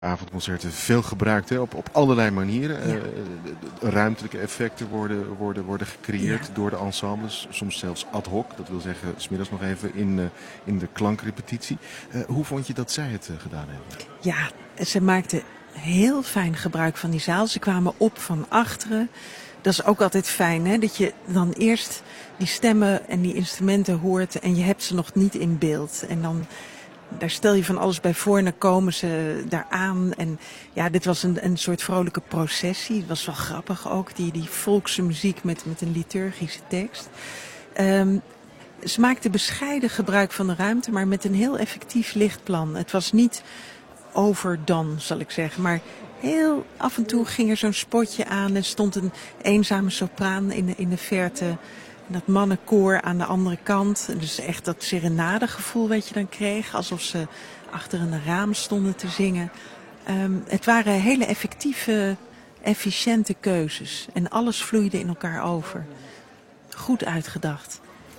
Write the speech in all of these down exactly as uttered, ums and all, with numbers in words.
Avondconcerten veel gebruikt, hè? Op, op allerlei manieren. Ja. Uh, ruimtelijke effecten worden, worden, worden gecreëerd Ja. door de ensembles. Soms zelfs ad hoc. Dat wil zeggen, 's middags nog even in, uh, in de klankrepetitie. Uh, hoe vond je dat zij het uh, gedaan hebben? Ja, ze maakten heel fijn gebruik van die zaal. Ze kwamen op van achteren. Dat is ook altijd fijn, hè? Dat je dan eerst die stemmen en die instrumenten hoort en je hebt ze nog niet in beeld. En dan, daar stel je van alles bij voor en dan komen ze daar aan. En ja, dit was een, een soort vrolijke processie. Het was wel grappig ook, die, die volkse muziek met, met een liturgische tekst. Um, ze maakten bescheiden gebruik van de ruimte, maar met een heel effectief lichtplan. Het was niet overdone, zal ik zeggen, maar heel af en toe ging er zo'n spotje aan en stond een eenzame sopraan in de, in de verte. En dat mannenkoor aan de andere kant. Dus echt dat serenadegevoel wat je dan kreeg, alsof ze achter een raam stonden te zingen. Um, het waren hele effectieve, efficiënte keuzes. En alles vloeide in elkaar over. Goed uitgedacht.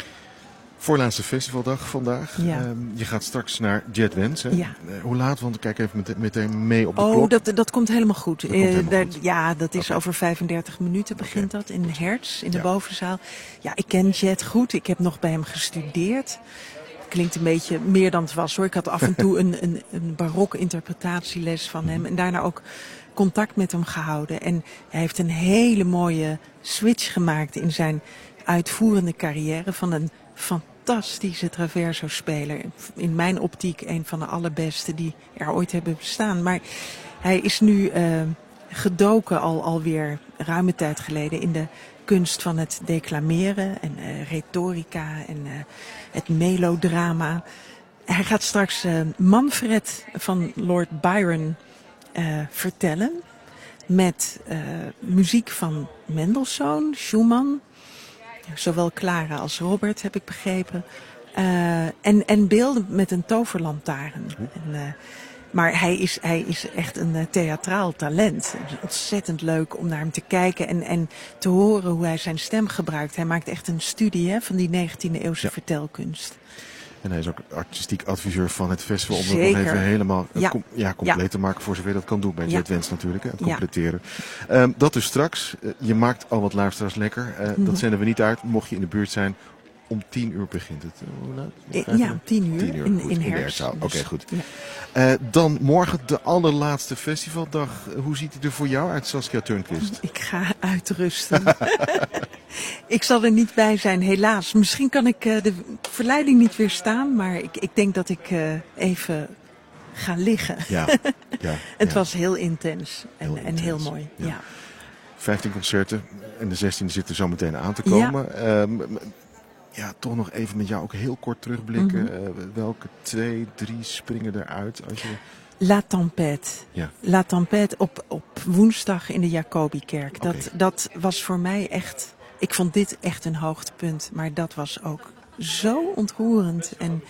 Voorlaatste festivaldag vandaag. Ja. Um, je gaat straks naar Jet Wens. Hè? Ja. Uh, hoe laat? Want kijk even met, meteen mee op de oh, klok. Dat, dat komt helemaal goed. Dat komt helemaal uh, goed. daar, ja, dat is okay. over vijfendertig minuten begint okay. dat in Hertz, in de ja. bovenzaal. Ja, ik ken Jet goed. Ik heb nog bij hem gestudeerd. Klinkt een beetje meer dan het was hoor. Ik had af en toe een, een, een barokke interpretatieles van hem. En daarna ook contact met hem gehouden. En hij heeft een hele mooie switch gemaakt in zijn uitvoerende carrière van een fantastische traverso-speler. In mijn optiek een van de allerbeste die er ooit hebben bestaan. Maar hij is nu uh, gedoken al alweer ruime tijd geleden in de kunst van het declameren en uh, retorica en uh, het melodrama. Hij gaat straks uh, Manfred van Lord Byron uh, vertellen met uh, muziek van Mendelssohn, Schumann. Zowel Clara als Robert, heb ik begrepen. Uh, en, en beelden met een toverlantaarn. En, uh, maar hij is, hij is echt een uh, theatraal talent. Het is ontzettend leuk om naar hem te kijken en, en te horen hoe hij zijn stem gebruikt. Hij maakt echt een studie hè, van die negentiende eeuwse ja. vertelkunst. En hij is ook artistiek adviseur van het festival. Om Zeker. het nog even helemaal ja. com- ja, compleet ja. te maken voor zover je dat kan doen bij ja. Jet Wens natuurlijk. Hè, het ja. completeren. Um, dat dus straks. Uh, je maakt al wat luisteraars lekker. Uh, mm-hmm. Dat zenden we niet uit. Mocht je in de buurt zijn. Om tien uur begint het. Hoe laat? Ja, om tien uur. Tien uur. In, goed, in, in Hertz. Oké, okay, dus, goed. Ja. Uh, dan morgen de allerlaatste festivaldag. Hoe ziet het er voor jou uit, Saskia Turnquist? Ik ga uitrusten. Ik zal er niet bij zijn, helaas. Misschien kan ik uh, de verleiding niet weerstaan, maar ik, ik denk dat ik uh, even ga liggen. Ja, ja, het ja. was heel intens en heel, en intens. heel mooi. Ja. Ja. vijftien concerten en de zestiende zit er zo meteen aan te komen. Ja. Um, ja, toch nog even met jou ook heel kort terugblikken. Mm-hmm. Uh, welke twee, drie springen eruit als je... La Tempête. Ja. La Tempête op, op woensdag in de Jacobikerk. Okay. Dat, dat was voor mij echt... Ik vond dit echt een hoogtepunt. Maar dat was ook zo ontroerend. En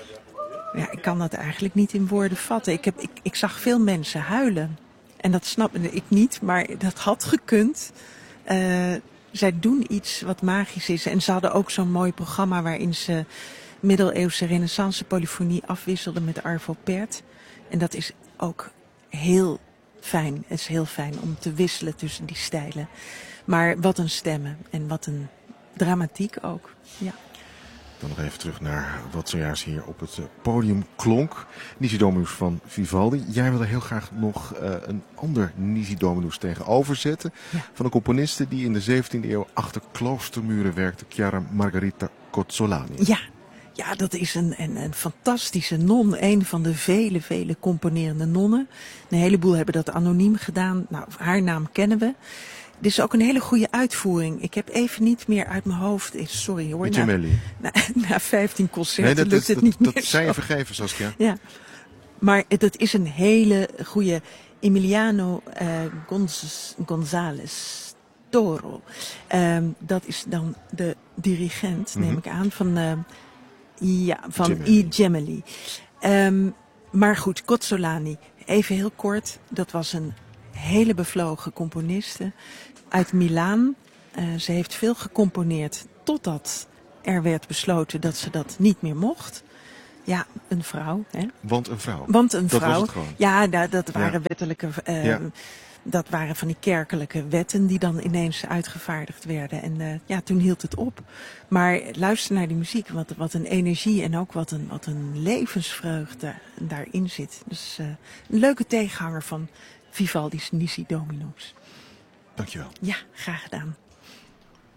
ja, ik kan dat eigenlijk niet in woorden vatten. Ik, heb, ik, ik zag veel mensen huilen. En dat snapte ik niet, maar dat had gekund. Uh, zij doen iets wat magisch is. En ze hadden ook zo'n mooi programma waarin ze middeleeuwse renaissance polyfonie afwisselden met Arvo Pärt. En dat is ook heel fijn. Het is heel fijn om te wisselen tussen die stijlen. Maar wat een stemmen en wat een dramatiek ook. Ja. Dan nog even terug naar wat zojuist hier op het podium klonk. Nisi Dominus van Vivaldi. Jij wilde heel graag nog uh, een ander Nisi Dominus tegenover zetten. Ja. Van een componiste die in de zeventiende eeuw achter kloostermuren werkte. Chiara Margherita Cozzolani. Ja. Ja, dat is een, een, een fantastische non. Een van de vele, vele componerende nonnen. Een heleboel hebben dat anoniem gedaan. Nou, haar naam kennen we. Dit is ook een hele goede uitvoering. Ik heb even niet meer uit mijn hoofd... Sorry hoor. Na, na, na vijftien concerten nee, dat, lukt dat, het niet dat, meer Dat zijn je zo. vergeven, Saskia. Ja. Maar dat is een hele goede... Emiliano uh, Gonz, González Toro. Um, dat is dan de dirigent, neem mm-hmm. ik aan, van... Uh, Ja, van I. Gemelli. Um, maar goed, Cozzolani, even heel kort. Dat was een hele bevlogen componiste uit Milaan. Uh, ze heeft veel gecomponeerd totdat er werd besloten dat ze dat niet meer mocht. Ja, een vrouw. Hè? Want een vrouw. Want een Dat vrouw. was het gewoon. Ja, dat, dat waren Ja. wettelijke. Uh, Ja. Dat waren van die kerkelijke wetten die dan ineens uitgevaardigd werden. En uh, ja, toen hield het op. Maar luister naar die muziek, wat, wat een energie en ook wat een, wat een levensvreugde daarin zit. Dus uh, een leuke tegenhanger van Vivaldi's Nisi Dominus. Dankjewel. Ja, graag gedaan.